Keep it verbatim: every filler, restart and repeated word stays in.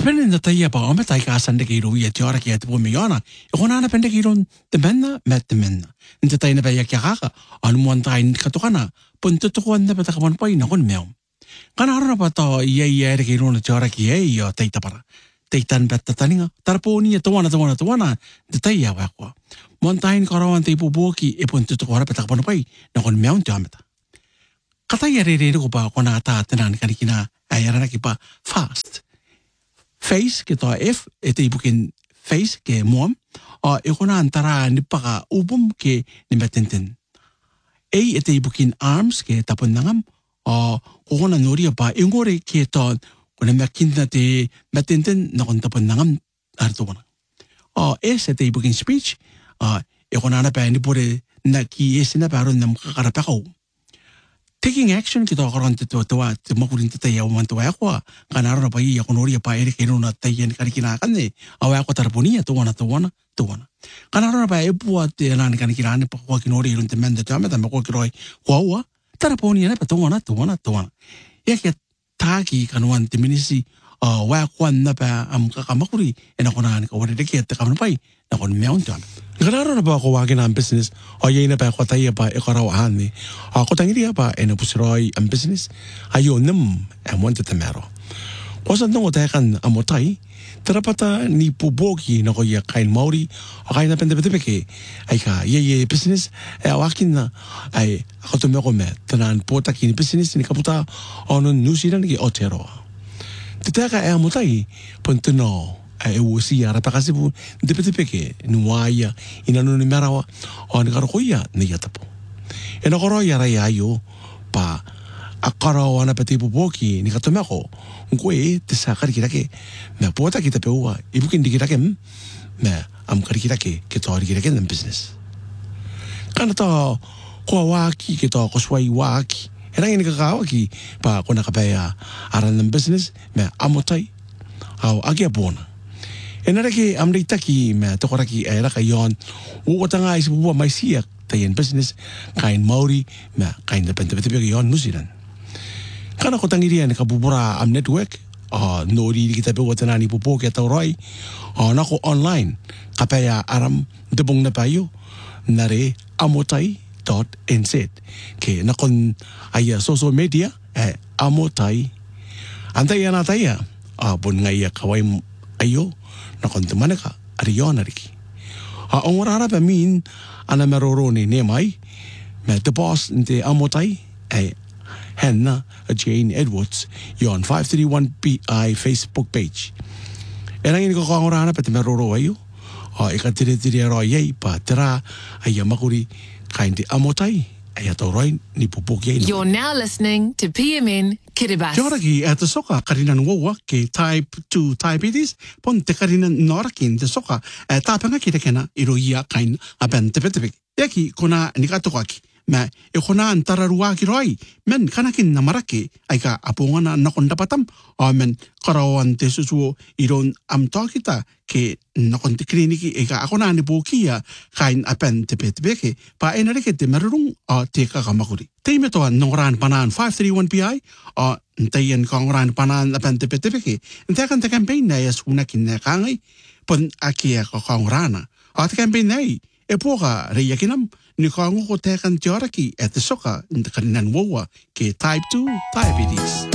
Spending the day about om tai ka sande ki ro ye tiara ki at mi yana. E kona na pende ki ron te menna met te menna. Inte tai na ba ya ki ka anu mon tai ka to kana pun tu ko na ba ta ka pai na kon meo. Kana ro ba to ye ye ki ron tiara ki ye yo tai ta para. Tai tan bet ta taninga. Tarponi to wana to wana to wana te tai ya wa ko. Mon tai ka ro an te pu boki e pun tu ko ra ba ta ka pai na kon meo te ameta. Kata ya re re ko ba kona ta tenan ka kina ayara ki pa fast. Face ke to F e te ipukin face ke mom o e kona antara ni paka ubum ke ni metenten. A e te ipukin arms ke tapon nangam o kona nori pa ingore ke to kona makinda te metenten na kon tapon nangam arto wana. O S e te ipukin speech o e kona na pa ni pore na ki es na pa ron nam kakarapako. Taking action kita karon te to to te makurin te ya man to ya kwa kana ro pa ya konori pa ere ke no na te yen kan kina kan ne awa ko tarponia to wana to wana to wana kana ro pa e pu te na kan kina ne pa ko kinori ron te mende ta me ta me ko kiroi ko wa tarponia ne pa to wana to wana to wana ya ke taki kanwan te minisi wa kwa na pa am ka makuri e na kona ne ko wa de ke te ka pai na kon meon ta kana ro pa ko wa ke na business o ye na pa ko ta ya pa e ko ra wa ni a ko tangi dia pa e na pusroi am business ayo nem e monte te mero ko sa no ta kan amotai terapata ni puboki na ko ya kain mauri o kain na pende pende ke ai ka ye ye business e wakin na ai ko to me ko me tanan pota ki business ni kaputa ono nusiran ki otero te ta ka e amotai ponto no e o si ara pa kasi bu de pete peke nuaya ina no ni marawa o ni karo koia ni yatapo e no koro ya ra ya yo pa akara wana pete bu boki ni kato meko ko e te sa kar kira ke me pota kita pe wa ibu kin dikira ke me am kar kira ke ke to kira ke na business kana to ko wa ki ke to ko swai wa ki era ni ka ka ki pa ko na ka pa ya ara na business me amotai au agia bona enara ke amri taki me to koraki era ka yon o tanga is bu mai sia tayen business kain mauri me kain de pente pente yon nusiran kana ko tangiria ne ka bubura am network a nori kita be watana ni pupo ke to roi a na ko online kapaya aram de bong na payo nare amotai dot n z ke na kon aya social media e amotai antai ana taya a bon ngai kawai ayo na konta manaka ariona riki a ongora pa min ana meroroni ne mai me the boss de amotai e henna Jane Edwards yon five thirty-one P I Facebook page era ngi ko ongora pa te meroro ayo a e ka tire tire ro ye pa tra ai makuri kainde amotai ai to roi ni pupuki. You're now listening to P M N Kiribati. Joraki at the soka karinan wowa ke type two diabetes pon te karinan norakin the soka e tapanga ki te kena iroia kain aben te pete yaki kona nikatokaki ma e kona antararua ki roi men kanakin namaraki ai ka apongana nakon dapatam o men karawan te susuo iron am tokita ke nakon te kliniki e ka akona ni bokia kain aben te pete pa enare ke te marung o te kakamakuri te me to nongran panan five thirty-one P I o ntayen kongran panan aben te pete ke ntakan te campaign na yas una kin kangai pon akia ko kongrana o te campaign nei e poka re yakinam ni kongo ko tekan tioraki at the soka ntakaninan wowa ke type two diabetes.